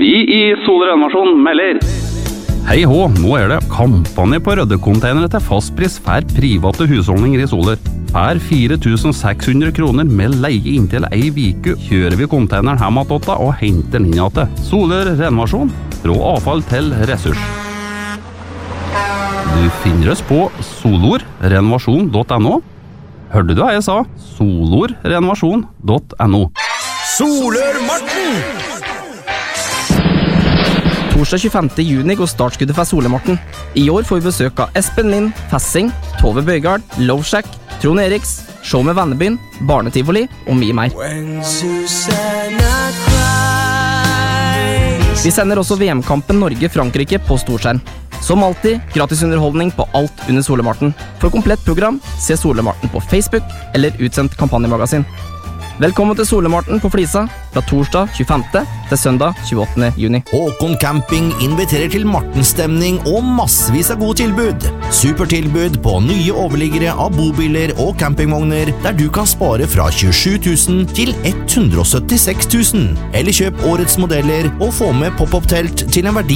Vi i Solrenovasjon melder. Hei hå, nå det kampanje på røddekonteinere til fastpris for private husholdninger i Soler. For 4.600 kroner med leie inntil ei vike kjører vi konteineren hjem at åtta og henter den inn igjen. Soler Renovasjon, fra avfall til ressurs. Du finner oss på solorrenovasjon.no. Hørte du hva jeg sa? solorrenovasjon.no. Soler-Marten! Torsdag 25. juni går startskuddet for Soler-Marten. I år får vi besøk av Espen Lind, Fessing, Tove Bøygard, Loveshack, Trond Eriks, Show med Vennebyen, Barnetivoli og mye mer. Vi sender også VM-kampen Norge-Frankrike på storskjerm. Som alltid, gratis underholdning på alt under Soler-Marten. For komplett program, se Soler-Marten på Facebook eller utsendt kampanjemagasin. Velkommen til Soler-Marten på Flisa, fra torsdag 25. til søndag 28. juni. Håkon Camping inviterer til Martenstemning og massevis av gode tilbud. Supertilbud på nye overliggere av bobiler og campingvogner, der du kan spare fra 27 000 til 176 000. Eller kjøp årets modeller og få med pop-up-telt til en verdi